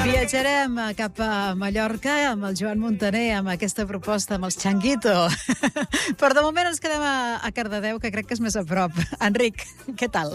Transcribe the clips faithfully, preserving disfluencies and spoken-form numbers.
Viatjarem cap a Mallorca amb el Joan Muntaner, amb aquesta proposta, amb els Changuito. Però de moment ens quedem a, a Cardedeu, que crec que és més a prop. Enric, què tal?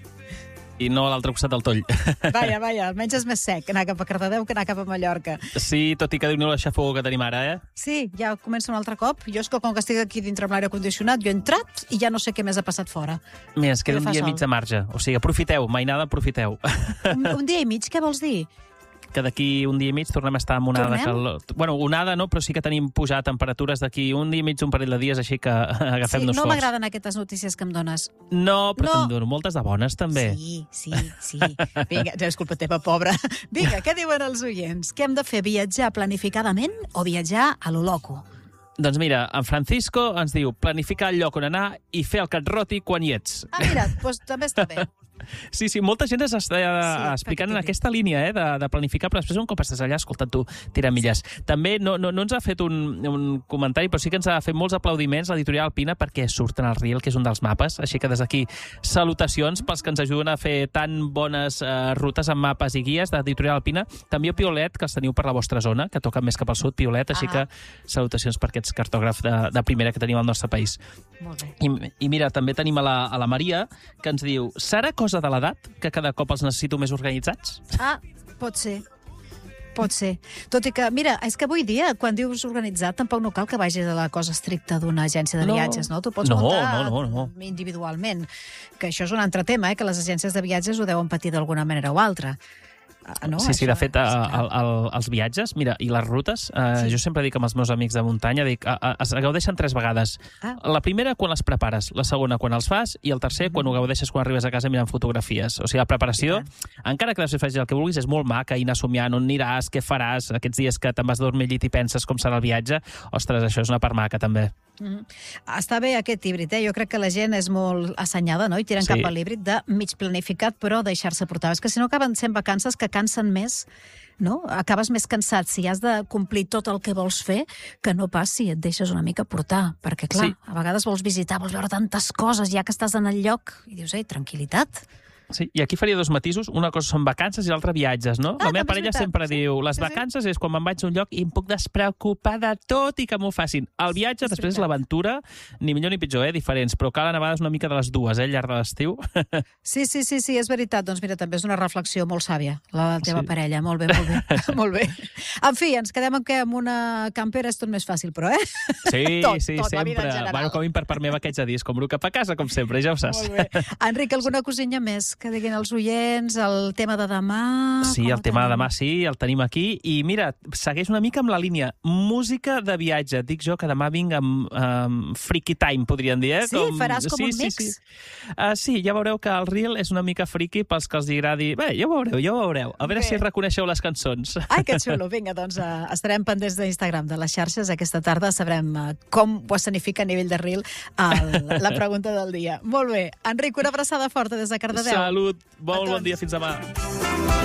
I no a l'altre costat del toll. Vaja, vaja, almenys és més sec anar cap a Cardedeu que anar cap a Mallorca. Sí, tot i que Déu-n'hi-do la xafogor que tenim ara, eh? Sí, ja comença un altre cop. Jo és que com que estic aquí dintre amb l'aire condicionat, jo he entrat i ja no sé què més ha passat fora. Mira, es queda un dia i mig de marge. O sigui, aprofiteu, mai nada, aprofiteu. Un, un dia i mig, què vols dir? Que d'aquí un dia i mig tornem a estar amb onada de calor. Bueno, onada no, però sí que tenim pujar temperatures d'aquí un dia i mig, un parell de dies, així que agafem-nos Sí, no forts. m'agraden aquestes notícies que em dones. No, però No. te'n dono moltes de bones, també. Sí, sí, sí. Vinga, és culpa teva, pobra. Vinga, què diuen els oients? Què hem de fer, viatjar planificadament o viatjar a lo loco? Doncs mira, en Francisco ens diu planificar el lloc on anar i fer el que et roti quan hi ets. Ah, mira, doncs també està bé. Sí, sí, molta gent es està Sí, explicant en perquè aquesta línia eh, de, de planificar, però després un cop estàs allà, escolta, tu, tira milles. També no, no, no ens ha fet un, un comentari, però sí que ens ha fet molts aplaudiments l'editorial Alpina perquè surten al Riel, que és un dels mapes, així que des d'aquí salutacions pels que ens ajuden a fer tan bones eh, rutes amb mapes i guies d'editorial Alpina. També a Piolet, que els teniu per la vostra zona, que toquen més cap al sud, Piolet, així Ah. que salutacions per aquests cartògrafs de, de primera que tenim al nostre país. Molt bé. I, I mira, també tenim a la, a la Maria, que ens diu, serà cosa de l'edat que cada cop els necessito més organitzats? Ah, pot ser. Pot ser. Tot i que, mira, és que avui dia, quan dius organitzat, tampoc no cal que vagis a la cosa estricta d'una agència de No. viatges, no? Tu pots No, muntar no, no, no. individualment. Que això és un altre tema, eh? Que les agències de viatges ho deuen patir d'alguna manera o altra. Ah, no, sí, sí, de això fet, a, és- a, a, els viatges, mira, i les rutes, eh, Sí. jo sempre dic amb els meus amics de muntanya, dic, a, a, es gaudeixen tres vegades. Ah. La primera, quan les prepares, la segona, quan els fas, i el tercer, quan ho gaudeixes quan arribes a casa mirant fotografies. O sigui, la preparació, encara que després facis el que vulguis, és molt maca, i anar somiant on aniràs, què faràs, aquests dies que te'n vas dormir al llit i penses com serà el viatge, ostres, això és una part maca, també. Mm. Està bé aquest híbrid, eh? Jo crec que la gent és molt assenyada, no? I tiren Sí. cap a l'híbrid de mig planificat, però deixar-se portar. És que si no acaben sent vacances que cansen més, no? Acabes més cansat si has de complir tot el que vols fer que no pas si et deixes una mica portar. Perquè, clar, Sí. a vegades vols visitar, vols veure tantes coses, ja que estàs en el lloc, i dius, ei, tranquil·litat. Sí, i aquí faria dos matisos. Una cosa són vacances i l'altra viatges, no? Ah, la meva també és parella veritat. sempre Sí, diu les sí, sí. vacances és quan me'n vaig a un lloc i em puc despreocupar de tot i que m'ho facin. El viatge, És després veritat. l'aventura, ni millor ni pitjor, eh? Diferents, però calen a vegades una mica de les dues, eh? Al llarg de l'estiu. Sí, sí, sí, sí, és veritat. Doncs mira, també és una reflexió molt sàvia, la de la teva Sí. parella. Molt bé, molt bé. molt bé. En fi, ens quedem amb que amb una campera és tot més fàcil, però, eh? Sí, Tot, sí, tot, la vida en sempre. general. Bueno, com a mi per part meva aquests dies, com cap a casa, com sempre, ja ho saps. Molt bé. Enric, alguna cosina més que diguin els oients? El tema de demà? Sí, com el ho tema de tenim? demà sí, el tenim aquí. I mira, segueix una mica amb la línia música de viatge. Dic jo que demà vinc amb um, freaky time, podríem dir, eh? Sí, faràs com sí, un sí, mix? Sí, uh, sí, ja veureu que el Reel és una mica freaky pels que els agradi. Bé, ja ho veureu, ja ho veureu. A veure Bé. si reconeixeu les cançons. Ai, que xulo. Vinga, doncs uh, estarem pendents d'Instagram, de les xarxes. Aquesta tarda sabrem uh, com ho escenifica a nivell de Reel el, la pregunta del dia. Molt bé. Enric, una abraçada forta des de Cardedeu. Salut, molt A bon dia, tots. fins demà.